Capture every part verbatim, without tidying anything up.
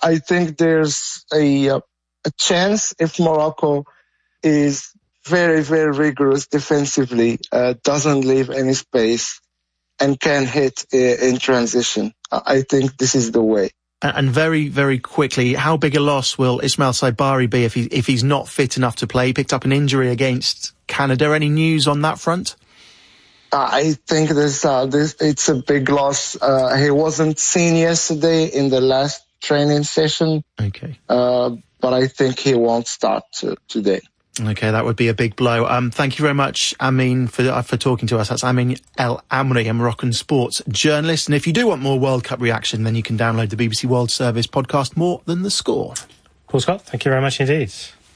I think there's a, uh, a chance if Morocco is very, very rigorous defensively, uh, doesn't leave any space, and can hit uh, in transition. I think this is the way. And very, very quickly, how big a loss will Ismail Saibari be if he if he's not fit enough to play? He picked up an injury against Canada. Any news on that front? I think this, uh, this it's a big loss. Uh, he wasn't seen yesterday in the last training session. Okay. Uh, but I think he won't start to, today. Okay, that would be a big blow. Um, thank you very much, Amin, for uh, for talking to us. That's Amin El Amri, a Moroccan sports journalist. And if you do want more World Cup reaction, then you can download the B B C World Service podcast, More Than the Score. Paul Scott, thank you very much indeed.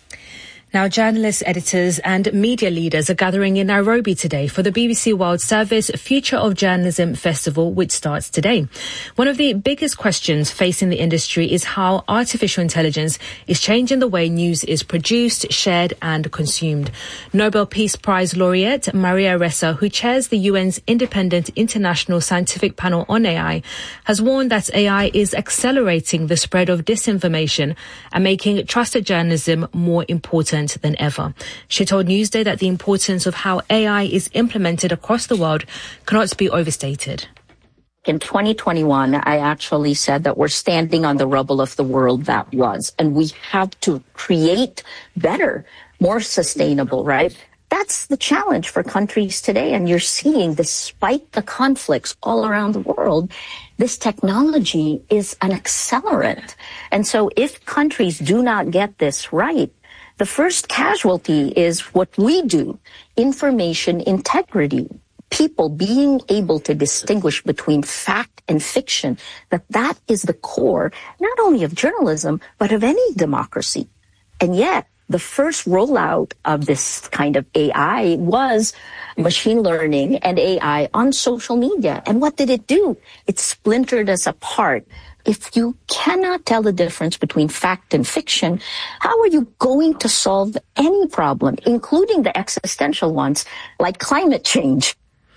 Now, journalists, editors and media leaders are gathering in Nairobi today for the B B C World Service Future of Journalism Festival, which starts today. One of the biggest questions facing the industry is how artificial intelligence is changing the way news is produced, shared and consumed. Nobel Peace Prize laureate Maria Ressa, who chairs the U N's Independent International Scientific Panel on A I, has warned that A I is accelerating the spread of disinformation and making trusted journalism more important than ever. She told Newsday that the importance of how A I is implemented across the world cannot be overstated. In twenty twenty-one, I actually said that we're standing on the rubble of the world that was, and we have to create better, more sustainable, right? That's the challenge for countries today. And you're seeing, despite the conflicts all around the world, this technology is an accelerant. And so if countries do not get this right, the first casualty is what we do, information integrity, people being able to distinguish between fact and fiction, that that is the core, not only of journalism, but of any democracy. And yet, the first rollout of this kind of A I was machine learning and A I on social media. And what did it do? It splintered us apart. If you cannot tell the difference between fact and fiction, how are you going to solve any problem, including the existential ones like climate change?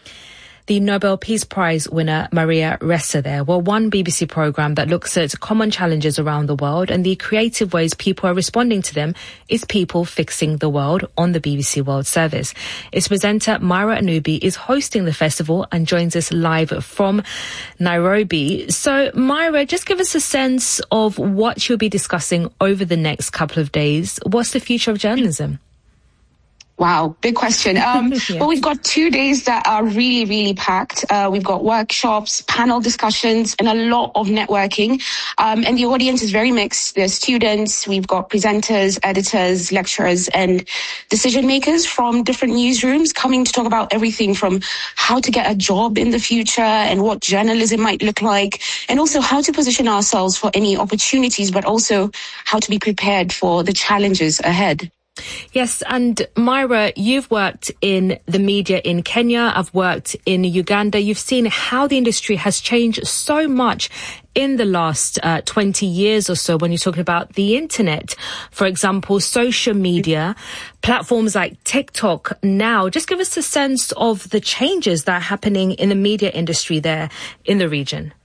The Nobel Peace Prize winner Maria Ressa there, well, one B B C programme that looks at common challenges around the world and the creative ways people are responding to them is People Fixing the World on the B B C World Service. Its presenter Myra Anubi is hosting the festival and joins us live from Nairobi. So Myra, just give us a sense of what you'll be discussing over the next couple of days. What's the future of journalism? Wow, big question. Um, yeah. Well, we've got two days that are really, really packed. Uh, we've got workshops, panel discussions, and a lot of networking. Um, and the audience is very mixed. There's students, we've got presenters, editors, lecturers, and decision makers from different newsrooms coming to talk about everything from how to get a job in the future and what journalism might look like, and also how to position ourselves for any opportunities, but also how to be prepared for the challenges ahead. Yes, and Myra, you've worked in the media in Kenya, I've worked in Uganda. You've seen how the industry has changed so much in the last uh, twenty years or so when you're talking about the internet. For example, social media, platforms like TikTok now. Just give us a sense of the changes that are happening in the media industry there in the region.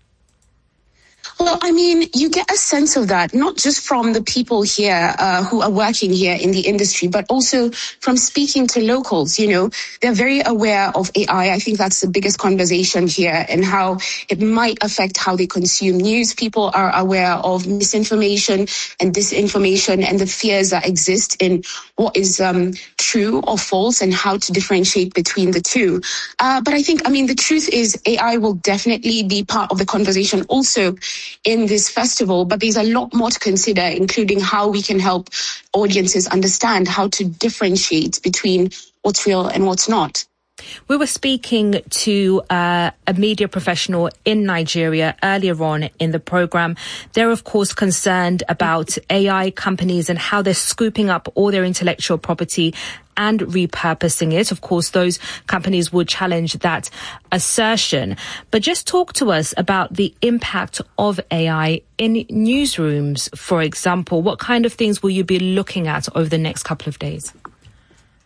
Well, I mean, you get a sense of that, not just from the people here uh, who are working here in the industry, but also from speaking to locals. You know, they're very aware of A I. I think that's the biggest conversation here and how it might affect how they consume news. People are aware of misinformation and disinformation and the fears that exist in what is um, true or false and how to differentiate between the two. Uh, but I think, I mean, the truth is A I will definitely be part of the conversation also in this festival, but there's a lot more to consider, including how we can help audiences understand how to differentiate between what's real and what's not. We were speaking to uh, a media professional in Nigeria earlier on in the programme. They're, of course, concerned about A I companies and how they're scooping up all their intellectual property and repurposing it. Of course, those companies would challenge that assertion. But just talk to us about the impact of A I in newsrooms, for example. What kind of things will you be looking at over the next couple of days?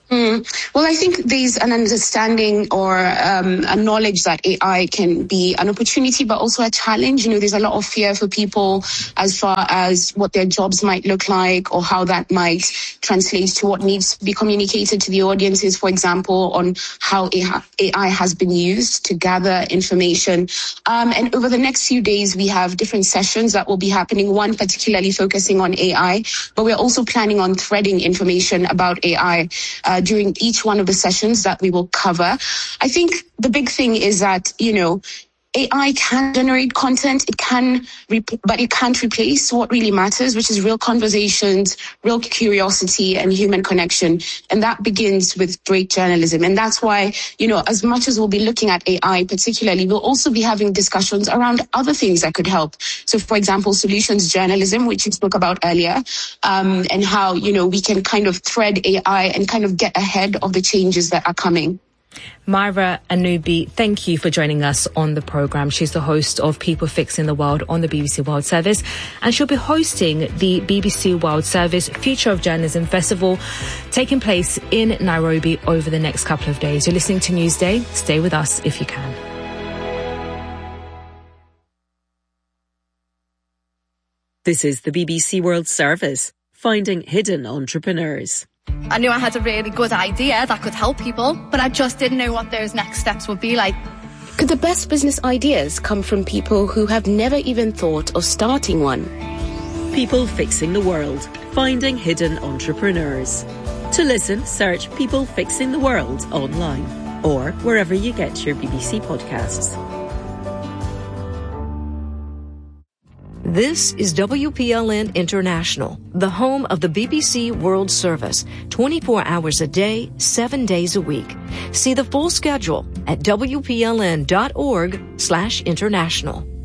Mm. Well, I think there's an understanding or um, a knowledge that A I can be an opportunity, but also a challenge. You know, there's a lot of fear for people as far as what their jobs might look like or how that might translate to what needs to be communicated to the audiences, for example, on how A I has been used to gather information. Um, and over the next few days, we have different sessions that will be happening, one particularly focusing on A I, but we're also planning on threading information about A I uh, during each one of the sessions that we will cover. I think the big thing is that, you know, A I can generate content, it can, rep- but it can't replace what really matters, which is real conversations, real curiosity, and human connection. And that begins with great journalism. And that's why, you know, as much as we'll be looking at A I particularly, we'll also be having discussions around other things that could help. So, for example, solutions journalism, which you spoke about earlier, um, and how, you know, we can kind of thread A I and kind of get ahead of the changes that are coming. Myra Anubi, thank you for joining us on the programme. She's the host of People Fixing the World on the B B C World Service, and she'll be hosting the B B C World Service Future of Journalism Festival taking place in Nairobi over the next couple of days. You're listening to Newsday. Stay with us if you can. This is the B B C World Service, finding hidden entrepreneurs. I knew I had a really good idea that could help people, but I just didn't know what those next steps would be like. Could the best business ideas come from people who have never even thought of starting one? People Fixing the World, finding hidden entrepreneurs. To listen, search People Fixing the World online or wherever you get your B B C podcasts. This is W P L N International, the home of the B B C World Service, twenty-four hours a day, seven days a week. See the full schedule at W P L N dot org slash international.